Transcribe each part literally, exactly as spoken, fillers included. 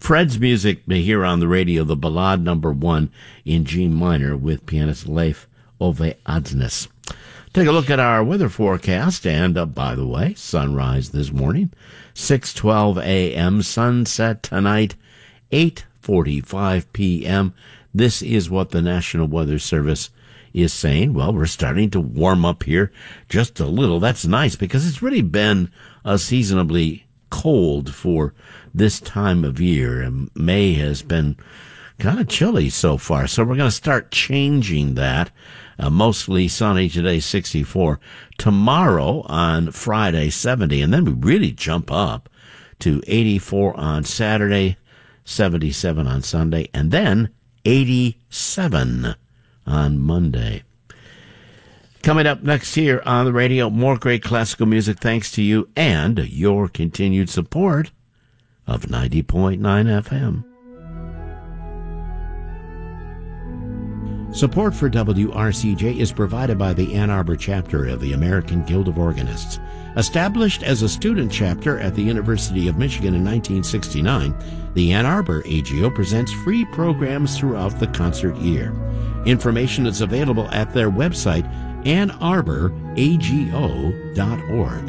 Fred's music here on the radio, the Ballade number one in G minor with pianist Leif Ove Adnes. Take a look at our weather forecast, and uh, by the way, sunrise this morning, six twelve a.m., sunset tonight, eight forty-five p.m. This is what the National Weather Service is saying. Well, we're starting to warm up here just a little. That's nice because it's really been uh, seasonably cold for this time of year, and May has been kind of chilly so far. So we're going to start changing that. Uh, mostly sunny today, sixty-four. Tomorrow on Friday, seventy. And then we really jump up to eighty-four on Saturday, seventy-seven on Sunday, and then eighty-seven on Monday. Coming up next here on the radio, more great classical music thanks to you and your continued support of ninety point nine F M. Support for W R C J is provided by the Ann Arbor chapter of the American Guild of Organists. Established as a student chapter at the University of Michigan in nineteen sixty-nine, the Ann Arbor A G O presents free programs throughout the concert year. Information is available at their website, ann arbor a g o dot org.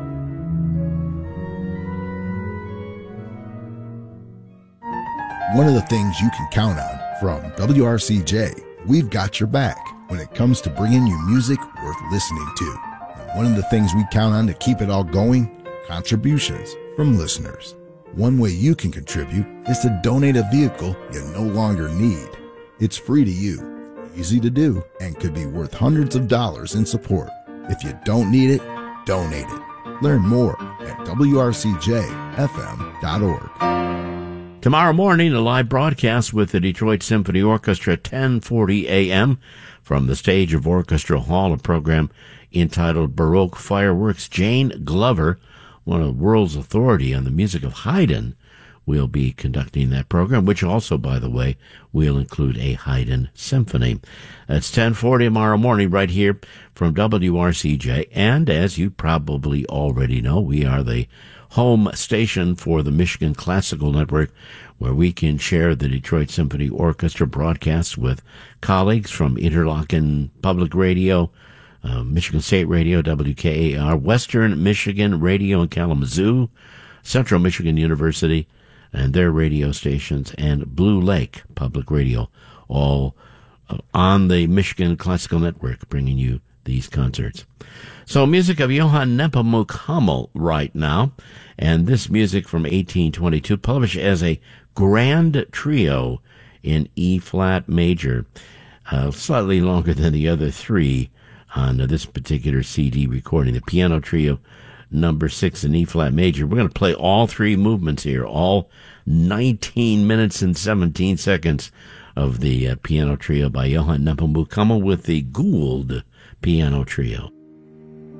One of the things you can count on from W R C J, we've got your back when it comes to bringing you music worth listening to. And one of the things we count on to keep it all going, contributions from listeners. One way you can contribute is to donate a vehicle you no longer need. It's free to you, easy to do, and could be worth hundreds of dollars in support. If you don't need it, donate it. Learn more at w r c j f m dot org. Tomorrow morning, a live broadcast with the Detroit Symphony Orchestra, ten forty a.m. from the stage of Orchestra Hall, a program entitled Baroque Fireworks. Jane Glover, one of the world's authority on the music of Haydn, will be conducting that program, which also, by the way, will include a Haydn symphony. It's ten forty tomorrow morning right here from W R C J. And as you probably already know, we are the home station for the Michigan Classical Network, where we can share the Detroit Symphony Orchestra broadcasts with colleagues from Interlochen Public Radio, uh, Michigan State Radio, W K A R, Western Michigan Radio in Kalamazoo, Central Michigan University, and their radio stations, and Blue Lake Public Radio, all uh, on the Michigan Classical Network, bringing you these concerts. So music of Johann Nepomuk Hummel right now, and this music from eighteen twenty-two, published as a grand trio in E-flat major, uh, slightly longer than the other three on uh, this particular C D recording. The piano trio number six in E-flat major. We're going to play all three movements here, all nineteen minutes and seventeen seconds of the uh, piano trio by Johann Nepomuk Hummel with the Gould Piano Trio.